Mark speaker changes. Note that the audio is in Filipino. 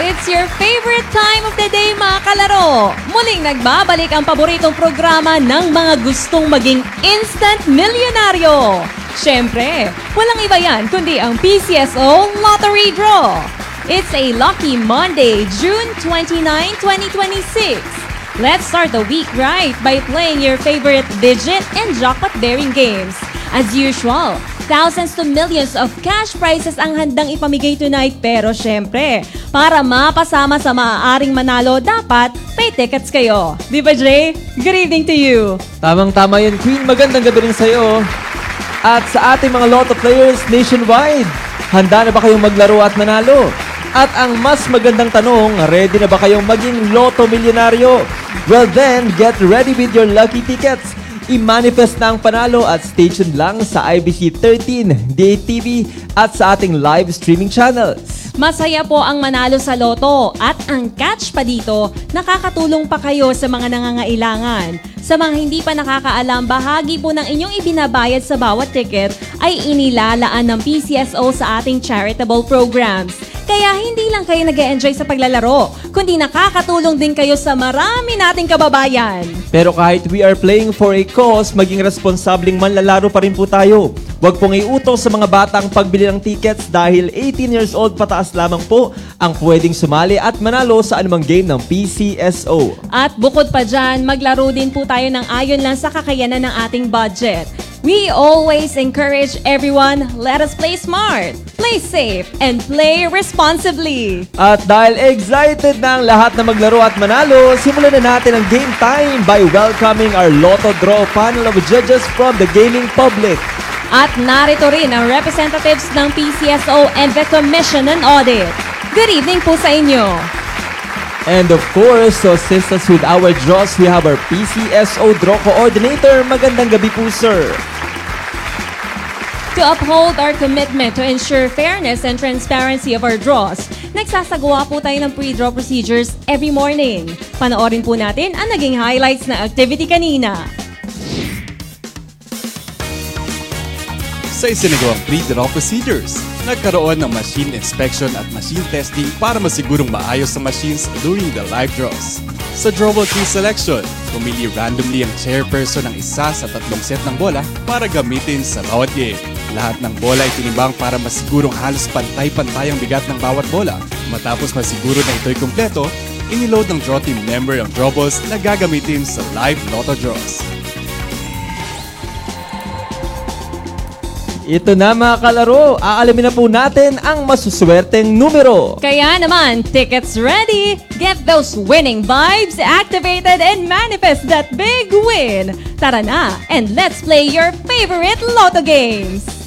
Speaker 1: It's your favorite time of the day, mga kalaro. Muling nagbabalik ang paboritong programa ng mga gustong maging instant milyonaryo. Siyempre, walang iba yan kundi ang PCSO Lottery Draw. It's a lucky Monday, June 29, 2026. Let's start the week right by playing your favorite digit and jackpot-bearing games. As usual, thousands to millions of cash prizes ang handang ipamigay tonight. Pero syempre, para mapasama sa maaaring manalo, dapat may tickets kayo. Di ba, Jay? Good evening to you.
Speaker 2: Tamang-tama yan, Queen. Magandang gabi rin sa'yo. At sa ating mga Lotto players nationwide, handa na ba kayong maglaro at manalo? At ang mas magandang tanong, ready na ba kayong maging Lotto milyonaryo? Well then, get ready with your lucky tickets. I-manifest na ang panalo at stay tuned lang sa IBC 13, DATV at sa ating live streaming channels.
Speaker 1: Masaya po ang manalo sa loto at ang catch pa dito, nakakatulong pa kayo sa mga nangangailangan. Sa mga hindi pa nakakaalam, bahagi po ng inyong ibinabayad sa bawat ticket ay inilalaan ng PCSO sa ating charitable programs. Kaya hindi lang kayo nag-e-enjoy sa paglalaro, kundi nakakatulong din kayo sa marami nating kababayan.
Speaker 2: Pero kahit we are playing for a cause, maging responsabling manlalaro pa rin po tayo. Huwag pong iutos sa mga bata ang pagbili ng tickets dahil 18 years old pataas lamang po ang pwedeng sumali at manalo sa anumang game ng PCSO.
Speaker 1: At bukod pa dyan, maglaro din po tayo ng ayon lang sa kakayanan ng ating budget. We always encourage everyone, let us play smart, play safe, and play responsibly.
Speaker 2: At dahil excited na ang lahat na maglaro at manalo, simulan na natin ang game time by welcoming our Lotto Draw panel of judges from the gaming public.
Speaker 1: At narito rin ang representatives ng PCSO and the Commission on Audit. Good evening po sa inyo.
Speaker 2: And of course, to assist us with our draws, we have our PCSO Draw Coordinator. Magandang gabi po, sir.
Speaker 1: To uphold our commitment to ensure fairness and transparency of our draws, nagsasagawa po tayo ng pre-draw procedures every morning. Panoorin po natin ang naging highlights na activity kanina.
Speaker 3: Sa isinagawang pre-draw procedures, nagkaroon ng machine inspection at machine testing para masigurong maayos sa machines during the live draws. Sa drawable key selection, pumili randomly ang chairperson ng isa sa 3 set ng bola para gamitin sa bawat game. Lahat ng bola ay tinimbang para masigurong halos pantay-pantay ang bigat ng bawat bola. Matapos masiguro na ito'y kumpleto, iniload ng draw team member ang drawables na gagamitin sa live lotto draws.
Speaker 2: Ito na mga kalaro, aalamin na po natin ang masuswerteng numero.
Speaker 1: Kaya naman, tickets ready, get those winning vibes activated and manifest that big win. Tara na, and let's play your favorite Lotto games.